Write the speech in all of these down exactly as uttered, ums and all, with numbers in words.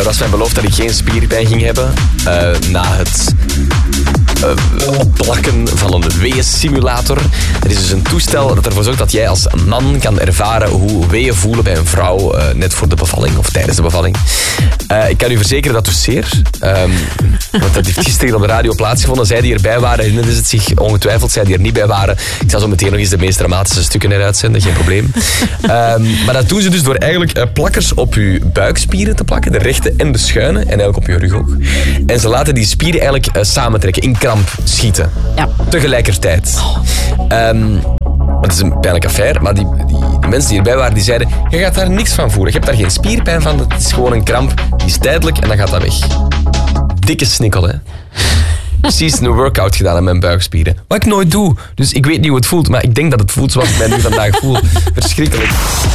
was mij beloofd dat ik geen spierpijn ging hebben. Uh, na het uh, opplakken van een weeënsimulator. Er is dus een toestel dat ervoor zorgt dat jij als man kan ervaren hoe weeën voelen bij een vrouw uh, net voor de bevalling of tijdens de bevalling. Uh, ik kan u verzekeren dat dus zeer. Um, want dat heeft gisteren op de radio plaatsgevonden. Zij die erbij waren, herinneren het zich ongetwijfeld. Zij die er niet bij waren, ik zal zo meteen nog eens de meest dramatische stukken eruit zenden, geen probleem. Um, maar dat doen ze dus door eigenlijk uh, plakkers op uw buikspieren te plakken, de rechte en de schuine, en eigenlijk op je rug ook. En ze laten die spieren eigenlijk uh, samentrekken, in kramp schieten. Ja. Tegelijkertijd. Um, Het is een pijnlijke affaire, maar die, die, die mensen die erbij waren, die zeiden, je gaat daar niks van voelen. Je hebt daar geen spierpijn van, het is gewoon een kramp. Die is tijdelijk en dan gaat dat weg. Dikke snikkel, hè. Precies een workout gedaan aan mijn buikspieren. Wat ik nooit doe. Dus ik weet niet hoe het voelt, maar ik denk dat het voelt zoals ik mij nu vandaag voel. Verschrikkelijk.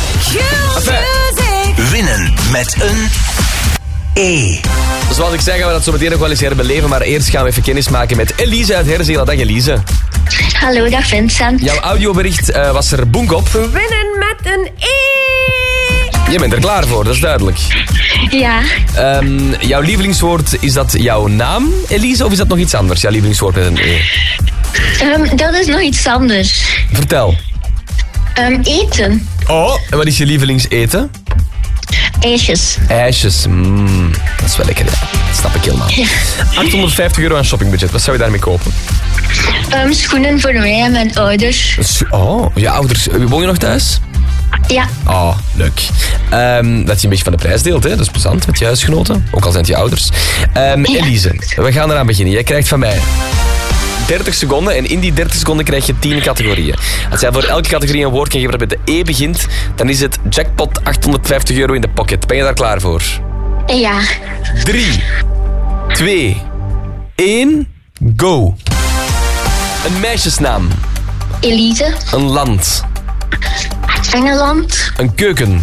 Enfin. Winnen met een E. Zoals ik zei, gaan we dat zo meteen nog wel eens herbeleven. Maar eerst gaan we even kennis maken met Elise uit Herzelen. Dag Elise. Hallo, dag Vincent. Jouw audiobericht uh, was er bonk op. Winnen met een E. Je bent er klaar voor, dat is duidelijk. Ja. Um, jouw lievelingswoord, is dat jouw naam, Elise, of is dat nog iets anders? Jouw lievelingswoord met een E. Um, dat is nog iets anders. Vertel. Um, eten. Oh, en wat is je lievelingseten? IJsjes. IJsjes, mm, dat is wel lekker, ja. Dat snap ik helemaal. Ja. achthonderdvijftig euro aan shoppingbudget, wat zou je daarmee kopen? Um, schoenen voor mij en mijn ouders. Oh, je ouders, woon je nog thuis? Ja. Oh, leuk. Um, dat je een beetje van de prijs deelt, hè? Dat is plezant met je huisgenoten, ook al zijn het je ouders. Um, ja. Elise, we gaan eraan beginnen. Jij krijgt van mij dertig seconden en in die dertig seconden krijg je tien categorieën. Als jij voor elke categorie een woord kan geven dat met de E begint, dan is het jackpot achthonderdvijftig euro in de pocket. Ben je daar klaar voor? Ja. drie, twee, één, go. Een meisjesnaam. Elise. Een land. Engeland. Een keuken.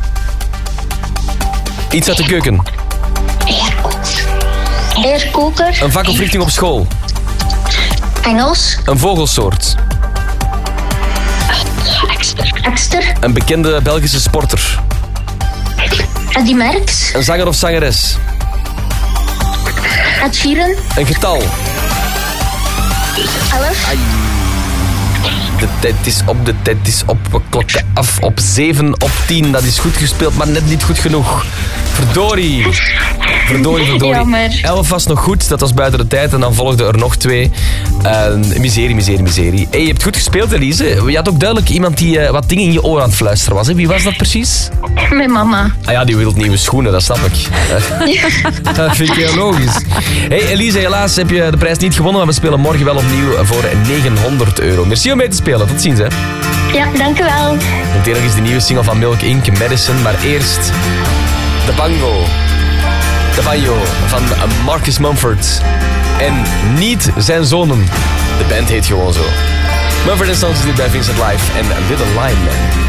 Iets uit de keuken. Airkoker. Een vak of richting op school. Engels. Een vogelsoort. Ekster. Een bekende Belgische sporter. Eddie Merckx. Een zanger of zangeres. Ed Sheeran. Een getal. Elf. Ai. De tijd is op, de tijd is op. We klokken af op zeven op tien. Dat is goed gespeeld, maar net niet goed genoeg. Verdorie. Verdorie, verdorie. Jammer. elf was nog goed, dat was buiten de tijd. En dan volgden er nog twee. Uh, miserie, miserie, miserie. Hey, je hebt goed gespeeld, Elise. Je had ook duidelijk iemand die uh, wat dingen in je oor aan het fluisteren was. Hè? Wie was dat precies? Mijn mama. Ah ja, die wil nieuwe schoenen, dat snap ik. Dat vind ik heel logisch. Hey Elise, helaas heb je de prijs niet gewonnen, maar we spelen morgen wel opnieuw voor negenhonderd euro. Merci om mee te spelen. Tot ziens, hè. Ja, dank u wel. Meteen nog eens de nieuwe single van Milk Inc, Medicine. Maar eerst de bango. De banjo van Marcus Mumford. En niet zijn zonen. De band heet gewoon zo. Mumford en Sons is dit bij Vincent Live en Little Lion Man.